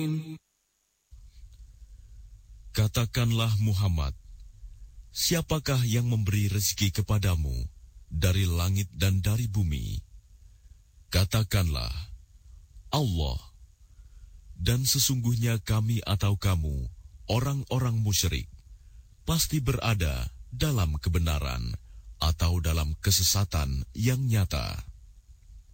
Katakanlah Muhammad, siapakah yang memberi rezeki kepadamu dari langit dan dari bumi? Katakanlah, Allah. Dan sesungguhnya kami atau kamu, orang-orang musyrik, pasti berada dalam kebenaran atau dalam kesesatan yang nyata.